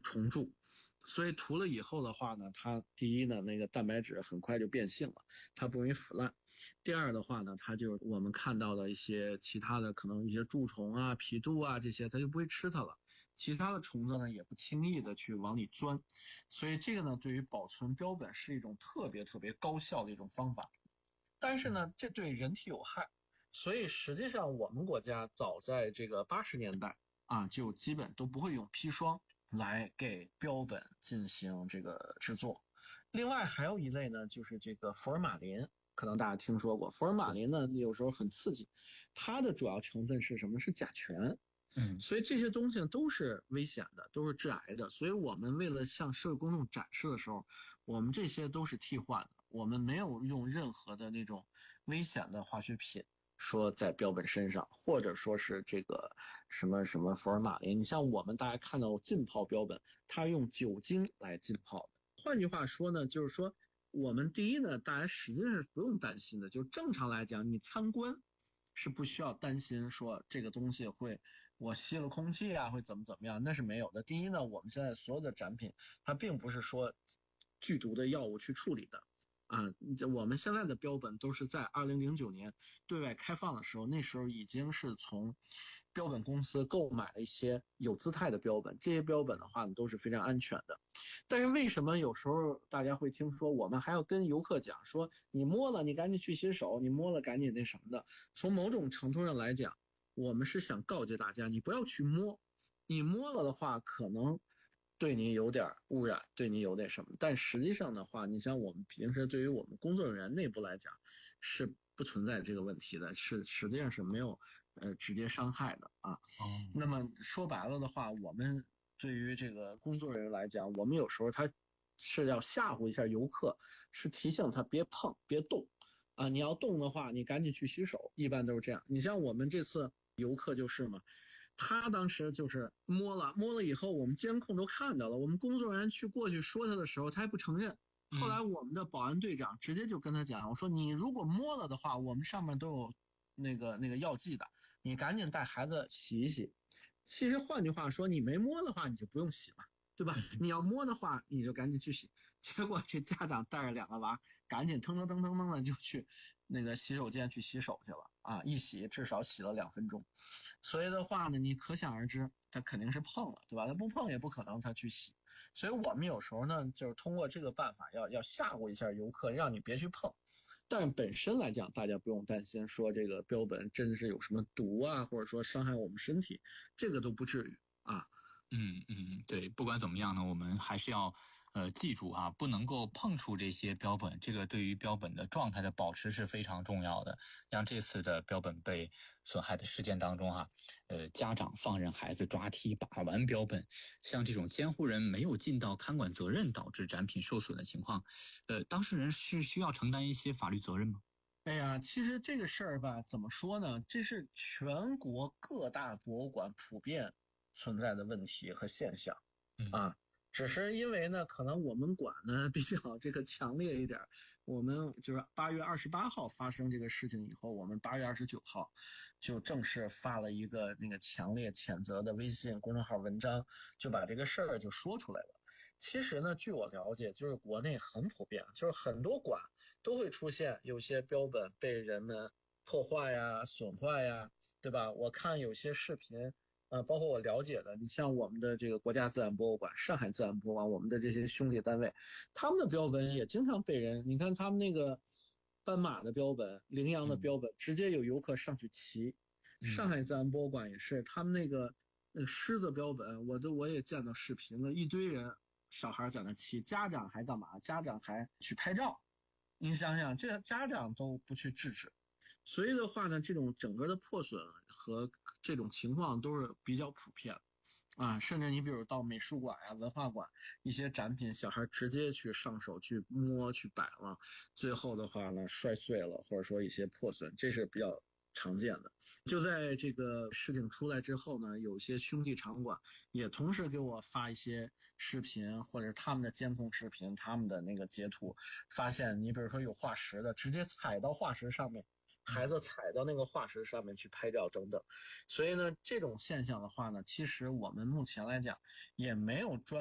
重铸。所以涂了以后的话呢，它第一呢，那个蛋白质很快就变性了，它不容易腐烂。第二的话呢，它就我们看到的一些其他的可能一些蛀虫啊、皮肚啊这些，它就不会吃它了。其他的虫子呢，也不轻易的去往里钻。所以这个呢，对于保存标本是一种特别特别高效的一种方法。但是呢，这对人体有害。所以实际上我们国家早在这个80年代啊，就基本都不会用砒霜来给标本进行这个制作。另外还有一类呢，就是这个福尔马林，可能大家听说过。福尔马林呢，有时候很刺激，它的主要成分是什么？是甲醛。所以这些东西都是危险的，都是致癌的。所以我们为了向社会公众展示的时候，我们这些都是替换的，我们没有用任何的那种危险的化学品说在标本身上，或者说是这个什么什么福尔马林。你像我们大家看到浸泡标本，它用酒精来浸泡的。换句话说呢，就是说我们第一呢，大家实际上是不用担心的，就正常来讲，你参观是不需要担心说这个东西会我吸了空气啊会怎么样，那是没有的。第一呢，我们现在所有的展品它并不是说剧毒的药物去处理的啊，我们现在的标本都是在2009年对外开放的时候，那时候已经是从标本公司购买了一些有姿态的标本，这些标本的话呢都是非常安全的。但是为什么有时候大家会听说我们还要跟游客讲说你摸了你赶紧去洗手，你摸了赶紧那什么的？从某种程度上来讲，我们是想告诫大家你不要去摸，你摸了的话可能对你有点污染，对你有点什么，但实际上的话，你像我们平时对于我们工作人员内部来讲是不存在这个问题的，是实际上是没有直接伤害的啊。那么说白了的话，我们对于这个工作人员来讲，我们有时候他是要吓唬一下游客，是提醒他别碰别动啊，你要动的话你赶紧去洗手，一般都是这样。你像我们这次游客就是嘛，他当时就是摸了以后，我们监控都看到了，我们工作人员去过去说他的时候他还不承认。后来我们的保安队长直接就跟他讲，我说你如果摸了的话，我们上面都有那个药剂的，你赶紧带孩子洗一洗。其实换句话说，你没摸的话你就不用洗了，对吧？你要摸的话你就赶紧去洗。结果这家长带着2个娃赶紧腾的就去那个洗手间去洗手去了啊，一洗至少洗了2分钟。所以的话呢，你可想而知他肯定是碰了，对吧？他不碰也不可能他去洗。所以我们有时候呢就是通过这个办法要吓唬一下游客，让你别去碰。但本身来讲大家不用担心说这个标本真是有什么毒啊，或者说伤害我们身体，这个都不至于啊。 对，不管怎么样呢，我们还是要记住啊，不能够碰触这些标本，这个对于标本的状态的保持是非常重要的。像这次的标本被损害的事件当中家长放任孩子抓踢把玩标本，像这种监护人没有尽到看管责任导致展品受损的情况，当事人是需要承担一些法律责任吗？ 哎呀，其实这个事儿吧，怎么说呢？这是全国各大博物馆普遍存在的问题和现象啊。只是因为呢，可能我们馆呢比较这个强烈一点，我们就是8月28号发生这个事情以后，我们8月29号就正式发了一个那个强烈谴责的微信公众号文章，就把这个事儿就说出来了。其实呢，据我了解，就是国内很普遍，就是很多馆都会出现有些标本被人们破坏呀、损坏呀，对吧？我看有些视频包括我了解的，你像我们的这个国家自然博物馆、上海自然博物馆，我们的这些兄弟单位，他们的标本也经常被人，你看他们那个斑马的标本、羚羊的标本，直接有游客上去骑。上海自然博物馆也是，他们那个狮子标本，我也见到视频了，一堆人小孩在那骑，家长还干嘛？家长还去拍照。你想想，这家长都不去制止。所以的话呢，这种整个的破损和这种情况都是比较普遍啊，甚至你比如到美术馆啊、文化馆，一些展品小孩直接去上手去摸去摆了，最后的话呢摔碎了，或者说一些破损，这是比较常见的。就在这个事情出来之后呢，有些兄弟场馆也同时给我发一些视频，或者他们的监控视频，他们的那个截图，发现你比如说有化石的，直接踩到化石上面，孩子踩到那个化石上面去拍照等等。所以呢，这种现象的话呢，其实我们目前来讲也没有专